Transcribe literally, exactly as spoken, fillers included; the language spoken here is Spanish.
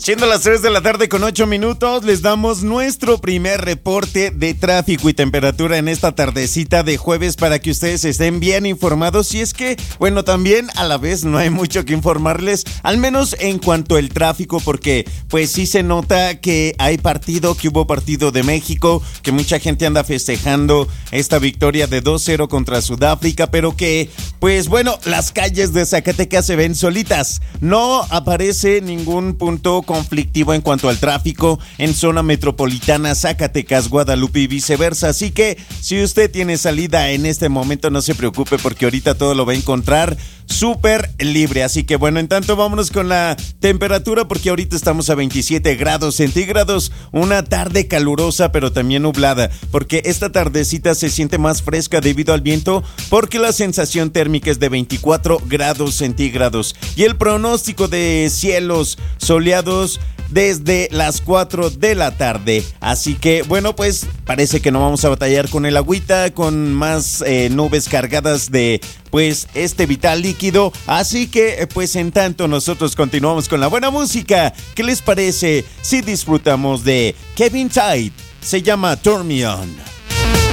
Siendo las tres de la tarde con ocho minutos, les damos nuestro primer reporte de tráfico y temperatura en esta tardecita de jueves para que ustedes estén bien informados. Y es que, bueno, también a la vez no hay mucho que informarles, al menos en cuanto al tráfico, porque pues sí se nota que hay partido, que hubo partido de México, que mucha gente anda festejando esta victoria de dos cero contra Sudáfrica, pero que, pues bueno, las calles de Zacatecas se ven solitas. No aparece ningún punto conflictivo en cuanto al tráfico en zona metropolitana, Zacatecas, Guadalupe y viceversa. Así que si usted tiene salida en este momento, no se preocupe porque ahorita todo lo va a encontrar súper libre. Así que bueno, en tanto vámonos con la temperatura porque ahorita estamos a veintisiete grados centígrados, una tarde calurosa pero también nublada porque esta tardecita se siente más fresca debido al viento porque la sensación térmica es de veinticuatro grados centígrados y el pronóstico de cielos soleados desde las cuatro de la tarde. Así que bueno, pues parece que no vamos a batallar con el agüita, con más eh, nubes cargadas de pues este vital líquido. Así que pues en tanto nosotros continuamos con la buena música. ¿Qué les parece si disfrutamos de Kevin Tide? Se llama Turn Me On.